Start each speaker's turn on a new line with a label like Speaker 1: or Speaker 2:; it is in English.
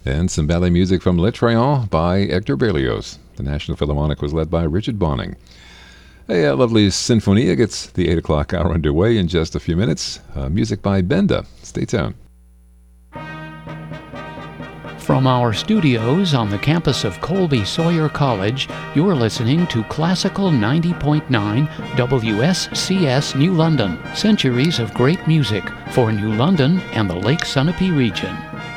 Speaker 1: And some ballet music from Le Train by Hector Berlioz. The National Philharmonic was led by Richard Bonning. A lovely Sinfonia gets the 8 o'clock hour underway in just a few minutes. Music by Benda. Stay tuned.
Speaker 2: From our studios on the campus of Colby Sawyer College, you're listening to Classical 90.9 WSCS New London. Centuries of great music for New London and the Lake Sunapee region.